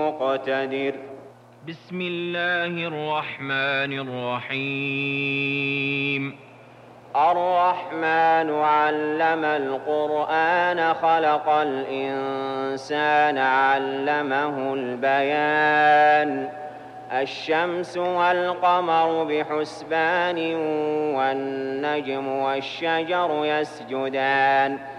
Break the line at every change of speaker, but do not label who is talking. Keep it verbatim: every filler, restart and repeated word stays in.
مقتدر.
بسم الله الرحمن الرحيم.
الرحمن علم القرآن خلق الإنسان علمه البيان. الشمس والقمر بحسبان والنجم والشجر يسجدان